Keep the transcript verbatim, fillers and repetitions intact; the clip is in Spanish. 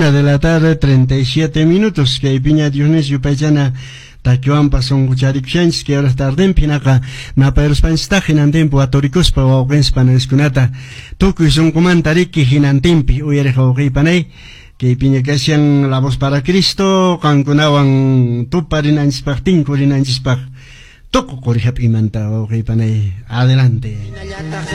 De la tarde, treinta y siete minutos, que piña Dionisio Payana, Tachuan pasó Gucharik Shens, que ahora tarde en Pinaca, Naperos Panstaj, Hinantempo, Atoricos, Pawens Panescunata, Toku y son comantariki, Hinantempi, Uyerejo Panay, que piña que hacían la voz para Cristo, Cancunaban Tuparinanspachtin, Corinanspach, Toku Corihap Imanta, Panay, adelante.